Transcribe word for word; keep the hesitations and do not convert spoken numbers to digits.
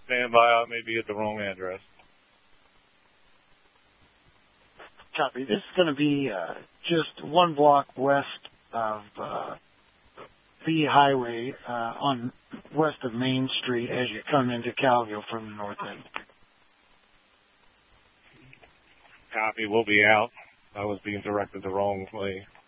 stand by. I may be at the wrong address. Copy. This is going to be uh, just one block west of uh, the highway uh, on west of Main Street as you come into Calville from the north end. Copy. We'll be out. I was being directed the wrong way.